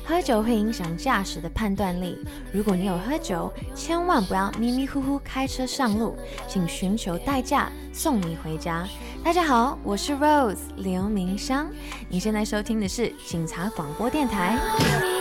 喝酒会影响驾驶的判断力，如果你有喝酒，千万不要迷迷糊糊开车上路，请寻求代驾送你回家。大家好，我是 Rose 刘明湘，你现在收听的是警察广播电台。